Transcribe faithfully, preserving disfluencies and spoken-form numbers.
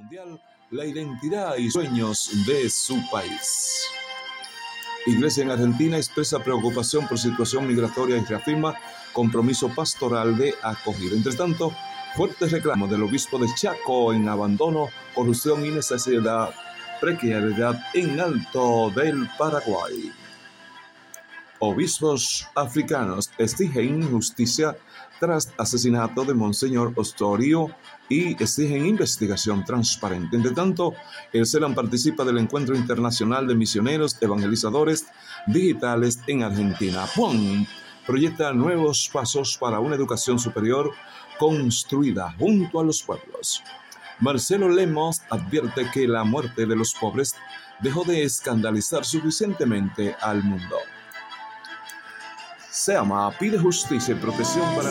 mundial la identidad y sueños de su país. Iglesia en Argentina expresa preocupación por situación migratoria y reafirma compromiso pastoral de acogida. Entre tanto, fuertes reclamos del obispo de Chaco en abandono, corrupción y necesidad, precariedad en Alto del Paraguay. Obispos africanos exigen justicia tras asesinato de Monseñor Ostorio y exigen investigación transparente. Entre tanto, el CELAM participa del Encuentro Internacional de Misioneros Evangelizadores Digitales en Argentina. PUAN proyecta nuevos pasos para una educación superior construida junto a los pueblos. Marcelo Lemos advierte que la muerte de los pobres dejó de escandalizar suficientemente al mundo. SEAMA pide justicia y protección para